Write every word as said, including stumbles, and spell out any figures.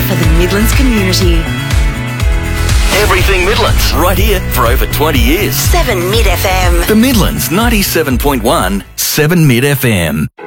for the Midlands community. Everything Midlands, right here for over twenty years. seven Mid F M. The Midlands ninety-seven point one, seven Mid F M.